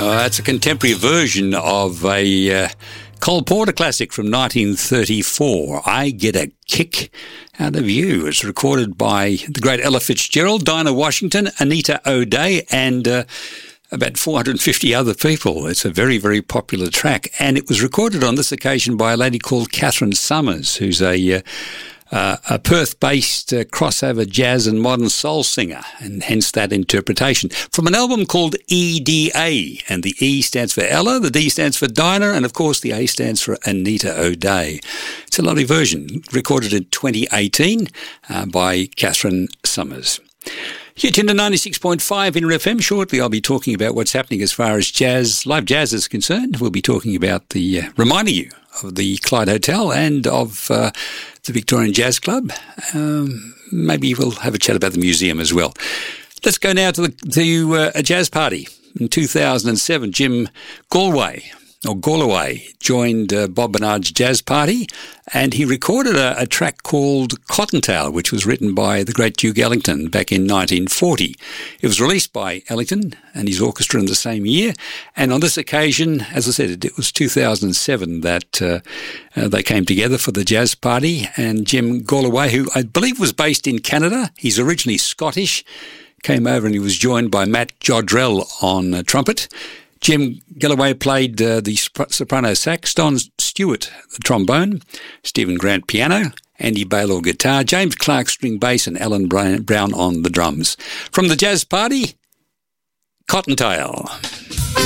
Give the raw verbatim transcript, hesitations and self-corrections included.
Uh, that's a contemporary version of a uh, Cole Porter classic from nineteen thirty-four, I Get a Kick Out of You. It's recorded by the great Ella Fitzgerald, Dinah Washington, Anita O'Day, and uh, about four hundred fifty other people. It's a very, very popular track, and it was recorded on this occasion by a lady called Catherine Summers, who's a... Uh, Uh, a Perth-based uh, crossover jazz and modern soul singer, and hence that interpretation. From an album called E D A, and the E stands for Ella, the D stands for Dinah, and of course the A stands for Anita O'Day. It's a lovely version, recorded in twenty eighteen uh, by Catherine Summers. You're tuned to ninety-six point five in F M. Shortly I'll be talking about what's happening as far as jazz, live jazz is concerned. We'll be talking about the, uh, reminding you of the Clyde Hotel and of uh, the Victorian Jazz Club. Um, maybe we'll have a chat about the museum as well. Let's go now to, the, to uh, a jazz party. In two thousand seven, Jim Galway, or Galloway, joined uh, Bob Bernard's jazz party, and he recorded a, a track called Cottontail, which was written by the great Duke Ellington back in nineteen forty. It was released by Ellington and his orchestra in the same year, and on this occasion, as I said, it, it was two thousand seven that uh, uh, they came together for the jazz party, and Jim Galloway, who I believe was based in Canada, he's originally Scottish, came over and he was joined by Matt Jodrell on uh, trumpet. Jim Galloway played uh, the soprano sax, Don Stewart the trombone, Stephen Grant piano, Andy Baylor guitar, James Clark string bass, and Alan Brown on the drums. From the jazz party, Cottontail.